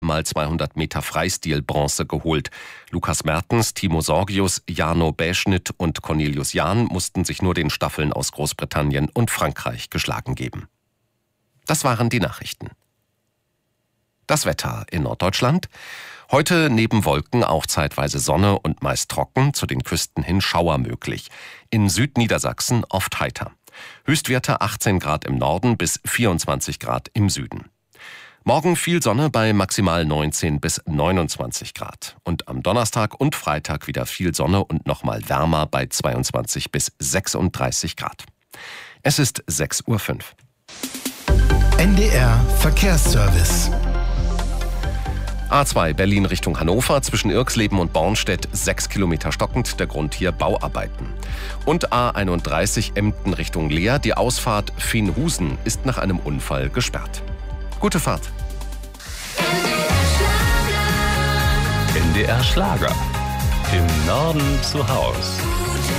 4x200 Meter Freistil Bronze geholt. Lukas Mertens, Timo Sorgius, Jarno Bäschnitt und Cornelius Jahn mussten sich nur den Staffeln aus Großbritannien und Frankreich geschlagen geben. Das waren die Nachrichten. Das Wetter in Norddeutschland. Heute neben Wolken auch zeitweise Sonne und meist trocken, zu den Küsten hin Schauer möglich. In Südniedersachsen oft heiter. Höchstwerte 18 Grad im Norden bis 24 Grad im Süden. Morgen viel Sonne bei maximal 19 bis 29 Grad. Und am Donnerstag und Freitag wieder viel Sonne und nochmal wärmer bei 22 bis 36 Grad. Es ist 6:05 Uhr. NDR Verkehrsservice. A2 Berlin Richtung Hannover, zwischen Irxleben und Bornstedt 6 Kilometer stockend, der Grund hier Bauarbeiten. Und A31 Emden Richtung Leer, die Ausfahrt Fenhusen ist nach einem Unfall gesperrt. Gute Fahrt. NDR Schlager. Im Norden zu Haus.